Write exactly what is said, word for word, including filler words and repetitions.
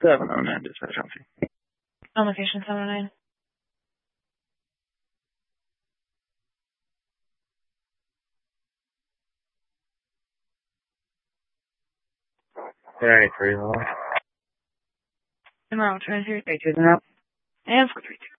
seven oh nine, dispatch Chauncey. On location seven oh nine. ninety-three, hello. Emerald, twenty-three. Hey, choosing up. And four three two.